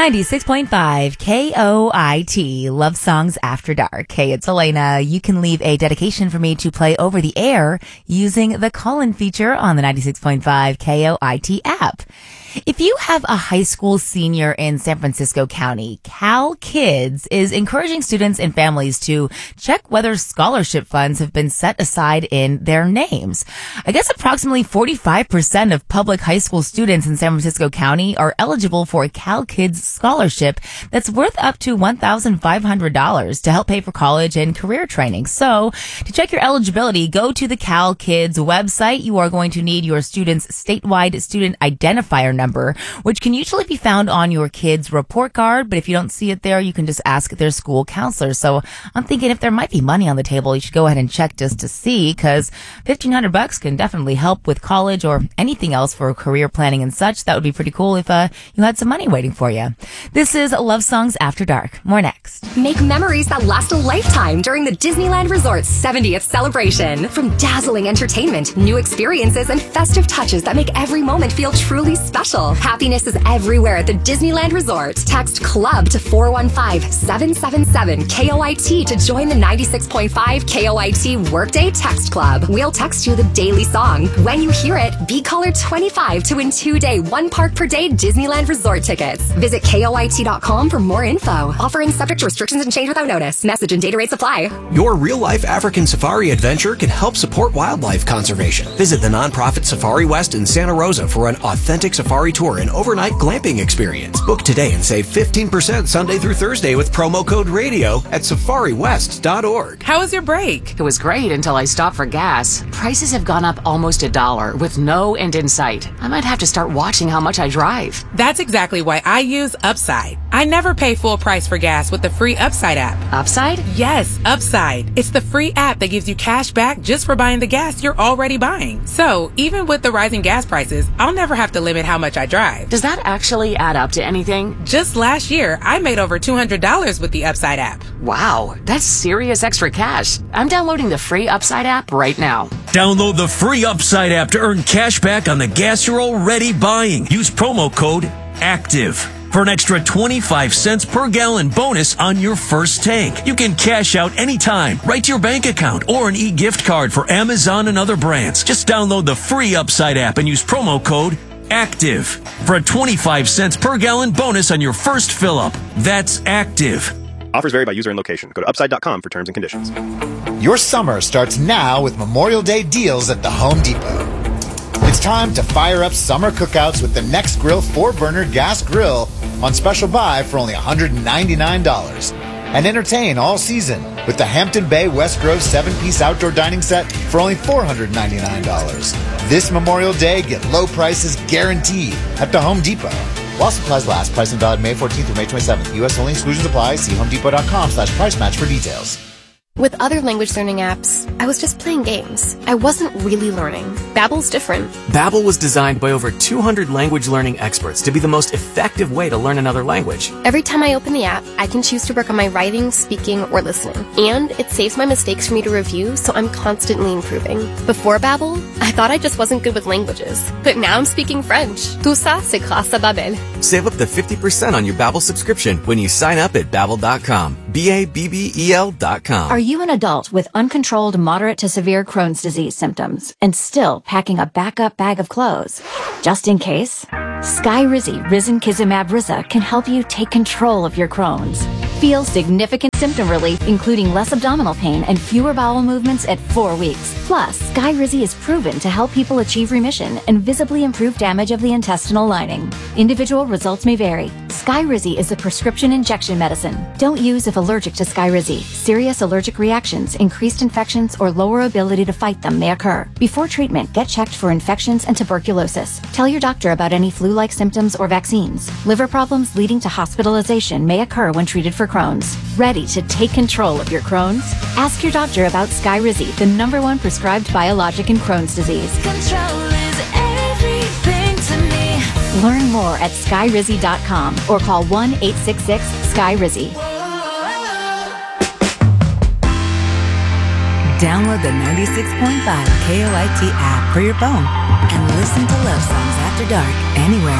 96.5 KOIT, Love Songs After Dark. Hey, it's Elena. You can leave a dedication for me to play over the air using the call-in feature on the 96.5 KOIT app. If you have a high school senior in San Francisco County, Cal Kids is encouraging students and families to check whether scholarship funds have been set aside in their names. I guess approximately 45% of public high school students in San Francisco County are eligible for a Cal Kids scholarship that's worth up to $1,500 to help pay for college and career training. So, to check your eligibility, go to the Cal Kids website. You are going to need your student's statewide student identifier number, which can usually be found on your kid's report card, but if you don't see it there, you can just ask their school counselor. So I'm thinking if there might be money on the table, you should go ahead and check just to see, because $1,500 can definitely help with college or anything else for career planning and such. That would be pretty cool if you had some money waiting for you. This is Love Songs After Dark. More next. Make memories that last a lifetime during the Disneyland Resort's 70th celebration. From dazzling entertainment, new experiences, and festive touches that make every moment feel truly special. Happiness is everywhere at the Disneyland Resort. Text CLUB to 415-777-KOIT to join the 96.5 KOIT Workday Text Club. We'll text you the daily song. When you hear it, be caller 25 to win 2-day, 1 park per day Disneyland Resort tickets. Visit KOIT.com for more info. Offer and subject to restrictions and change without notice. Message and data rates apply. Your real-life African safari adventure can help support wildlife conservation. Visit the nonprofit Safari West in Santa Rosa for an authentic safari tour and overnight glamping experience. Book today and save 15% Sunday through Thursday with promo code RADIO at safariwest.org. How was your break? It was great until I stopped for gas. Prices have gone up almost $1 with no end in sight. I might have to start watching how much I drive. That's exactly why I use Upside. I never pay full price for gas with the free Upside app. Upside? Yes, Upside. It's the free app that gives you cash back just for buying the gas you're already buying. So, even with the rising gas prices, I'll never have to limit how much I drive. Does that actually add up to anything? Just last year, I made over $200 with the Upside app. Wow, that's serious extra cash. I'm downloading the free Upside app right now. Download the free Upside app to earn cash back on the gas you're already buying. Use promo code ACTIVE for an extra 25 cents per gallon bonus on your first tank. You can cash out anytime, right to your bank account, or an e-gift card for Amazon and other brands. Just download the free Upside app and use promo code ACTIVE for a 25 cents per gallon bonus on your first fill up. That's ACTIVE. Offers vary by user and location. Go to upside.com for terms and conditions. Your summer starts now with Memorial Day deals at the Home Depot. It's time to fire up summer cookouts with the Next Grill 4-burner gas grill on special buy for only $199. And entertain all season with the Hampton Bay West Grove 7-piece outdoor dining set for only $499. This Memorial Day, get low prices guaranteed at the Home Depot. While supplies last, pricing valid May 14th through May 27th. U.S. only, exclusions apply. See homedepot.com/price match for details. With other language learning apps, I was just playing games. I wasn't really learning. Babbel's different. Babbel was designed by over 200 language learning experts to be the most effective way to learn another language. Every time I open the app, I can choose to work on my writing, speaking, or listening. And it saves my mistakes for me to review, so I'm constantly improving. Before Babbel, I thought I just wasn't good with languages. But now I'm speaking French. Tout ça, c'est grâce à Babbel. Save up to 50% on your Babbel subscription when you sign up at Babbel.com. Babbel.com. Are you an adult with uncontrolled moderate to severe Crohn's disease symptoms and still packing a backup bag of clothes? Just in case, Skyrizi Risankizumab Riza can help you take control of your Crohn's. Feel significant symptom relief, including less abdominal pain and fewer bowel movements at 4 weeks. Plus, Skyrizi is proven to help people achieve remission and visibly improve damage of the intestinal lining. Individual results may vary. Skyrizi is a prescription injection medicine. Don't use if allergic to Skyrizi. Serious allergic reactions, increased infections, or lower ability to fight them may occur. Before treatment, get checked for infections and tuberculosis. Tell your doctor about any flu-like symptoms or vaccines. Liver problems leading to hospitalization may occur when treated for Crohn's. Ready to take control of your Crohn's? Ask your doctor about Skyrizi, the #1 prescribed biologic in Crohn's disease. Control is everything to me. Learn more at skyrizi.com or call 1-866-SKYRIZI. Download the 96.5 KOIT app for your phone and listen to Love Songs After Dark anywhere.